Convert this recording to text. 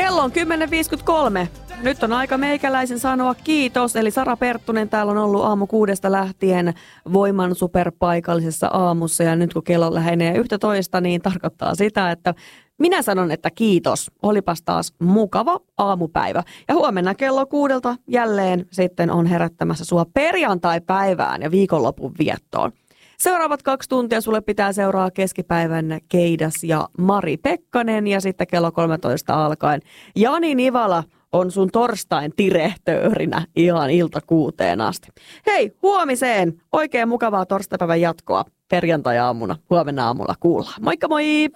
Kello on 10.53. Nyt on aika meikäläisen sanoa kiitos. Eli Sara Perttunen täällä on ollut aamu 6 lähtien Voiman superpaikallisessa aamussa. Ja nyt kun kello lähenee 11, niin tarkoittaa sitä, että minä sanon, että kiitos. Olipas taas mukava aamupäivä. Ja huomenna kello 6 jälleen sitten on herättämässä sua perjantai-päivään ja viikonlopun viettoon. Seuraavat 2 tuntia sulle pitää seuraa keskipäivän Keidas ja Mari Pekkanen ja sitten kello 13 alkaen Jani Nivala on sun torstain tirehtöörinä ihan ilta 6 asti. Hei, huomiseen! Oikein mukavaa torstaipäivän jatkoa perjantai-aamuna. Huomenna aamulla kuullaan. Moikka moi!